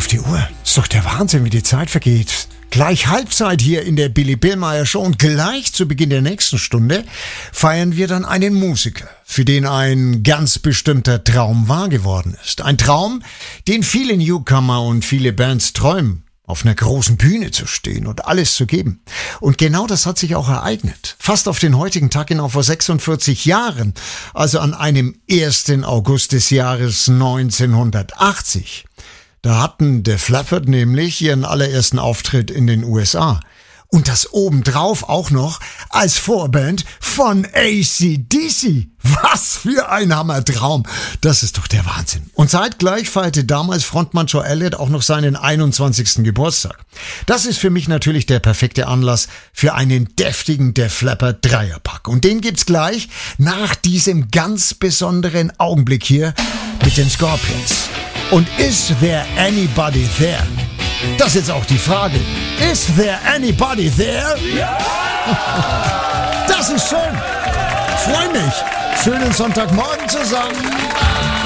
auf die Uhr. Ist doch der Wahnsinn, wie die Zeit vergeht. Gleich Halbzeit hier in der Billy Billmeyer Show und gleich zu Beginn der nächsten Stunde feiern wir dann einen Musiker, für den ein ganz bestimmter Traum wahr geworden ist. Ein Traum, den viele Newcomer und viele Bands träumen, auf einer großen Bühne zu stehen und alles zu geben. Und genau das hat sich auch ereignet. Fast auf den heutigen Tag genau vor 46 Jahren, also an einem 1. August des Jahres 1980. Da hatten Def Leppard nämlich ihren allerersten Auftritt in den USA. Und das obendrauf auch noch als Vorband von AC/DC. Was für ein Hammertraum. Das ist doch der Wahnsinn. Und zeitgleich feierte damals Frontmann Joe Elliott auch noch seinen 21. Geburtstag. Das ist für mich natürlich der perfekte Anlass für einen deftigen Def Leppard Dreierpack. Und den gibt's gleich nach diesem ganz besonderen Augenblick hier mit den Scorpions. Und is there anybody there? Das ist jetzt auch die Frage. Is there anybody there? Ja! Das ist schön. Freu mich. Schönen Sonntagmorgen zusammen.